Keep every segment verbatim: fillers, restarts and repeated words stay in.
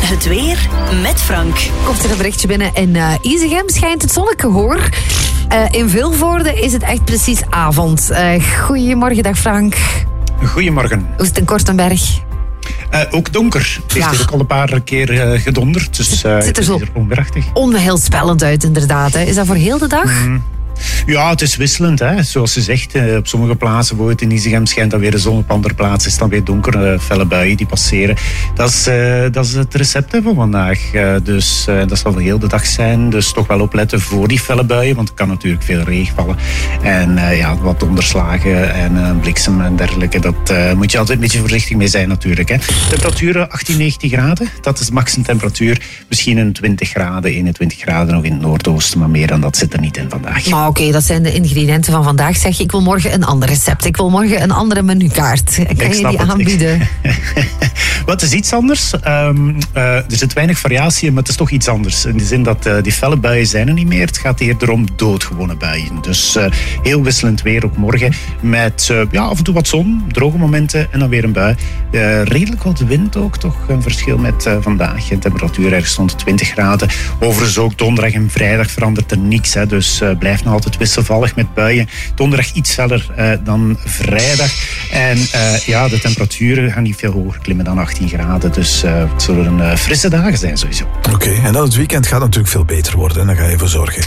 Het weer met Frank. Komt er een berichtje binnen. In uh, Isegem schijnt het zonnetje, hoor. Uh, in Vilvoorde is het echt precies avond. Uh, goedemorgen, dag Frank. Goedemorgen. Hoe is het in Kortenberg? Uh, ook donker. Het heeft Ja. hier ook al een paar keer uh, gedonderd. Dus uh, Het ziet er het zo is hier onweerachtig. onheilspellend uit, inderdaad. Hè. Is dat voor heel de dag? Mm. Ja, het is wisselend. Hè. Zoals ze zegt, uh, op sommige plaatsen, bijvoorbeeld in Isegem, schijnt dan weer de zon. Op andere plaatsen is het dan weer donker. Uh, felle buien die passeren. Dat is, uh, dat is het recept hè, van vandaag. Uh, dus uh, dat zal voor heel de dag zijn. Dus toch wel opletten voor die felle buien. Want er kan natuurlijk veel regen vallen. En uh, ja, wat donderslagen en uh, bliksem en dergelijke. Dat uh, moet je altijd een beetje voorzichtig mee zijn natuurlijk. Hè. Temperaturen achttien, negentien graden. Dat is de maximumtemperatuur. Misschien een twintig graden, eenentwintig graden nog in het noordoosten. Maar meer dan dat zit er niet in vandaag. Maar oké, okay, dat zijn de ingrediënten van vandaag. Zeg je, ik wil morgen een ander recept. Ik wil morgen een andere menukaart. Kan Ik je snap die het. aanbieden? Wat is iets anders? Um, uh, er zit weinig variatie in, maar het is toch iets anders. In de zin dat uh, die felle buien zijn er niet meer. Het gaat eerder om doodgewone buien. Dus uh, heel wisselend weer ook morgen. Met uh, ja, af en toe wat zon, droge momenten en dan weer een bui. Uh, redelijk wat wind ook, toch een verschil met uh, vandaag. De temperatuur ergens rond de twintig graden. Overigens ook donderdag en vrijdag verandert er niks. Hè. Dus uh, blijft nog altijd wisselvallig met buien. Donderdag iets feller uh, dan vrijdag. En uh, ja, de temperaturen gaan niet veel hoger klimmen dan achttien graden. Dus uh, het zullen uh, frisse dagen zijn sowieso. Oké, okay, en dan het weekend gaat natuurlijk veel beter worden. En daar ga je voor zorgen.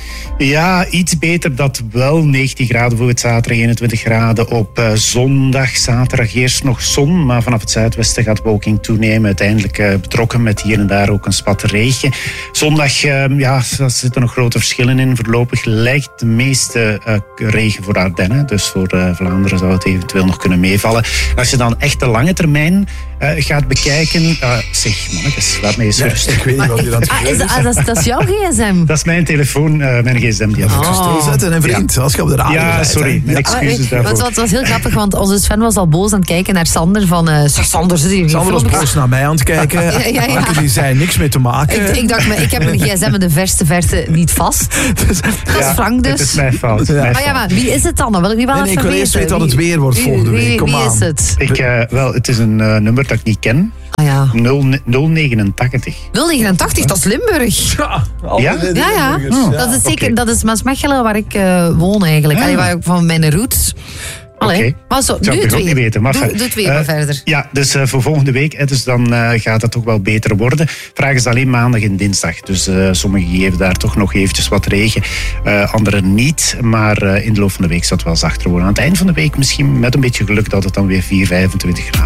Ja, iets beter dat wel. negentien graden voor het zaterdag, eenentwintig graden op uh, zondag. Zaterdag eerst nog zon, maar vanaf het zuidwesten gaat bewolking toenemen. Uiteindelijk uh, betrokken met hier en daar ook een spat regen. Zondag, uh, ja, daar zitten nog grote verschillen in. Voorlopig lijkt de meeste uh, regen voor Ardennen. Dus voor uh, Vlaanderen zou het eventueel nog kunnen meevallen. Als je dan echt de lange termijn uh, gaat bekijken... Uh, zeg, mannetjes, laat mij eens Ja, rustig. ik weet niet wat je aan het Ah, is, gebeuren is. ah, dat, is, dat is jouw gsm? Dat is mijn telefoon, uh, mijn gsm die had ik Oh. Stilzetten en vriend, als je op de radio Ja, rijdt, sorry. hè. Mijn excuses Ah, daarvoor. het, was, het was heel grappig, want onze Sven was al boos aan het kijken naar Sander van... Uh, zeg, Sander, zit hier geen Sander was filmpje? boos naar mij aan het kijken. Ja, ja, ja. Anke die zei niks mee te maken. Ik, ik dacht, me, ik heb mijn gsm in de verste verte niet vast. Dus- Dat is Frank dus. Het is mijn fout. Ja. Mijn Maar ja, maar wie is het dan? Dan wil ik niet wel Nee, nee, even ik wil eerst weten. weten wat het Wie- weer wordt wie- volgende wie- week. Kom wie aan. is het? Ik, uh, wel, het is een uh, nummer dat ik niet ken. Ah ja. nul negenentachtig. nul negenentachtig, dat is Limburg. Ja, al Ja? die Ja, ja. Limburgers, Dat is zeker, oké. dat is Maasmechelen waar ik uh, woon eigenlijk. Ah. Allee, waar ik van mijn roots. Allee, Oké. maar zo, Zou nu ik het ook weer. niet weten. Maar doe, enfin, doe het weer uh, maar verder. Ja, dus uh, voor volgende week, hè, dus dan uh, gaat het toch wel beter worden. Vraag is alleen maandag en dinsdag. Dus uh, sommigen geven daar toch nog eventjes wat regen. Uh, anderen niet. Maar uh, in de loop van de week zal het wel zachter worden. Aan het eind van de week misschien met een beetje geluk dat het dan weer vier, vijfentwintig graden